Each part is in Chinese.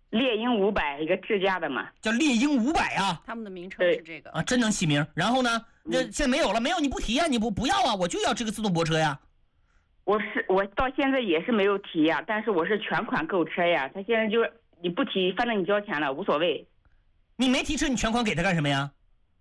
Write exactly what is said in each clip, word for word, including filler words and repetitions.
猎鹰五百一个智驾的嘛， 叫猎鹰五百啊。 他们的名称是这个啊，真能起名。然后呢，这现在没有了，没有你不提呀、啊，你不不要啊，我就要这个自动泊车呀。 我是我到现在也是没有提呀，但是我是全款购车呀，他现在就是你不提，反正你交钱了无所谓。 你没提车，你全款给他干什么呀？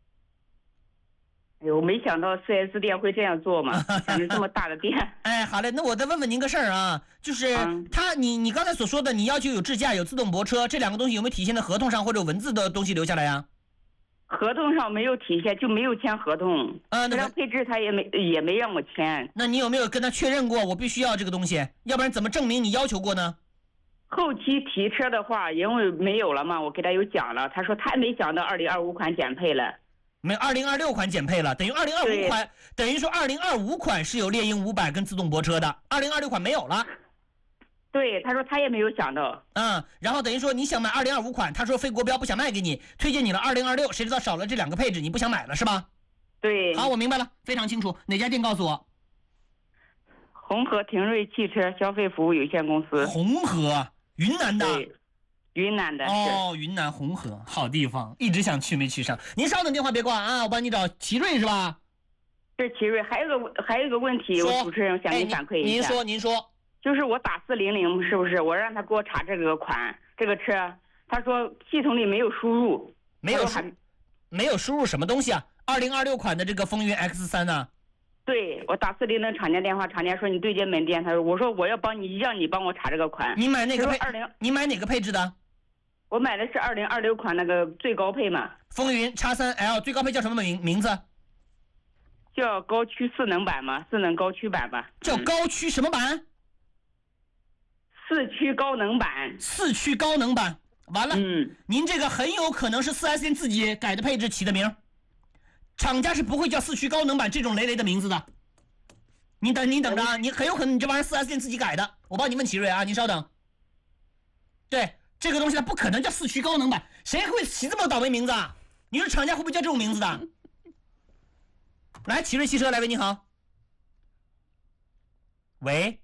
哎呦，我没想到 四 S 店会这样做嘛，想着这么大的店。 哎，好嘞，那我再问问您个事儿啊，就是他，你你刚才所说的，你要求有智驾、有自动泊车，这两个东西有没有体现在合同上或者文字的东西留下来呀？ 合同上没有体现，就没有签合同。 啊，那张配置他也没也没让我签。 那你有没有跟他确认过，我必须要这个东西？要不然怎么证明你要求过呢？ 后期提车的话，因为没有了嘛，我给他有讲了，他说他没想到二零二五款减配了。 没，二零二六款减配了，等于二零二五款，等于说二零二五款是有猎鹰五百跟自动泊车的，二零二六款没有了。 对，他说他也没有想到。 嗯，然后等于说你想买二零二五款，他说非国标不想卖给你，推荐你了二零二六，谁知道少了这两个配置，你不想买了是吧？ 对。 好，我明白了，非常清楚。哪家店告诉我？ 红河廷瑞汽车消费服务有限公司。 红河，云南的。 对。云南的哦，云南红河，好地方，一直想去没去上。您稍等，电话别挂啊，我帮你找奇瑞是吧？ 是奇瑞，还有个还有一个问题，我主持人想给你反馈一下。 您说，您说， 就是我打四零零是不是？我让他给我查这个款，这个车，他说系统里没有输入， 没有输，没有输入什么东西啊？二零二六款的这个风云 X 三 呢？ 对，我打四零零厂家电话，厂家说你对接门店，他说我说我要帮你，让你帮我查这个款。 你买哪个配？ 二零， 你买哪个配置的？ 我买的是二零二六款那个最高配嘛。 风云 X 三 L 最高配叫什么名名字？ 叫高驱四能版嘛，四能高驱版吧。 叫高驱什么版？ 四驱高能版。 四驱高能版。完了， 嗯， 您这个很有可能是 四 S 店自己改的配置起的名，厂家是不会叫四驱高能版这种雷雷的名字的。你等，你等着啊，你很有可能你这玩意儿 四 S 店自己改的，我帮你问奇瑞啊，您稍等。对。这个东西它不可能叫四驱高能版，谁会起这么倒霉名字啊？你说厂家会不会叫这种名字的？来，奇瑞汽车，来，喂，你好。喂，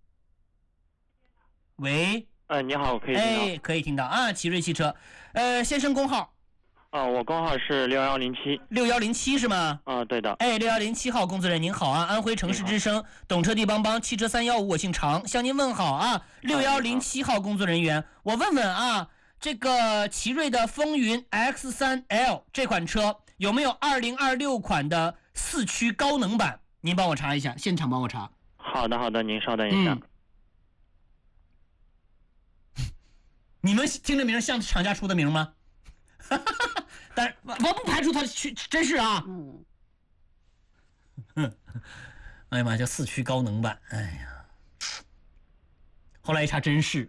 喂， 呃，你好，可以听到。 哎，可以听到啊，奇瑞汽车，呃，先生工号。 啊、呃，我工号是六幺零七。 六幺零七是吗？ 啊、呃，对的。 哎，六幺零七号工作人员您好啊，安徽城市之声，懂车帝帮帮，汽车三幺五，我姓常，向您问好啊。六幺零七号工作人员，我问问啊，这个奇瑞的风云 X 三 L 这款车有没有二零二六款的四驱高能版？您帮我查一下，现场帮我查。 好的，好的，您稍等一下。嗯、 你们听这名像厂家出的名吗？但是我不排除他去，真是啊。嗯。哎呀妈，叫四驱高能版，哎呀。后来一查，真是。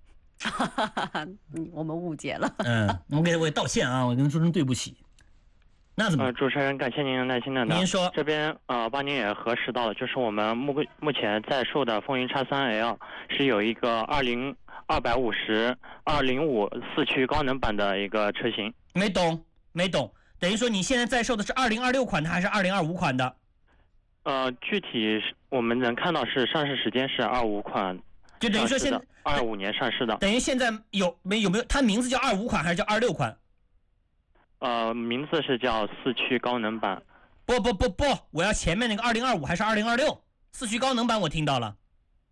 我们误解了。 嗯，我给我也道歉啊，我跟他说声对不起。那怎么？ 呃，主持人，感谢您的耐心等待。 您说。 这边呃，帮您也核实到了，就是我们目目前在售的风云 X 三 L 是有一个二零二百五十二零五四驱高能版的一个车型。 没懂，没懂。等于说你现在在售的是二零二六款的还是二零二五款的？ 呃，具体我们能看到是上市时间是二五款。 就等于说现在二五年上市的。 等于现在有没有没有？它名字叫二五款还是叫二六款？ 呃，名字是叫四驱高能版。 不不不不，我要前面那个二零二五还是二零二六？四驱高能版我听到了。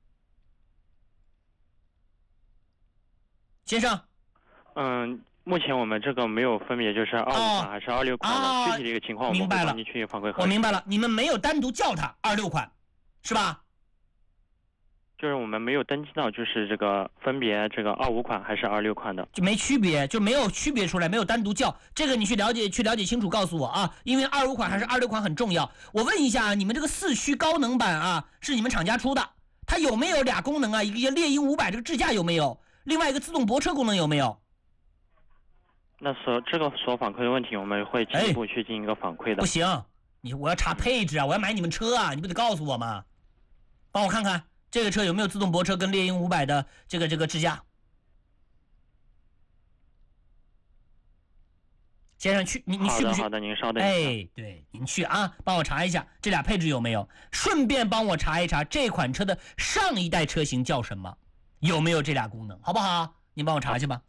先生。 嗯，目前我们这个没有分别，就是二五款还是二六款的、哦、具体的一个情况，我们会帮你去反馈。 我明白了，你们没有单独叫它二六款，是吧？ 就是我们没有登记到，就是这个分别这个二五款还是二六款的， 就没区别，就没有区别出来，没有单独叫。这个你去了解，去了解清楚，告诉我啊，因为二五款还是二六款很重要。我问一下，你们这个四驱高能版啊，是你们厂家出的，它有没有俩功能啊？一个猎鹰五百这个智驾有没有？另外一个自动泊车功能有没有？ 那所这个所反馈的问题，我们会进一步去进行一个反馈的。 不行，你我要查配置啊，我要买你们车啊，你不得告诉我吗？帮我看看。这个车有没有自动泊车跟猎鹰五百的这个这个智驾？先生去，你你去不去？ 好的，好的，您稍等一下。 哎，对，您去啊，帮我查一下这俩配置有没有，顺便帮我查一查这款车的上一代车型叫什么，有没有这俩功能，好不好？您帮我查去吧。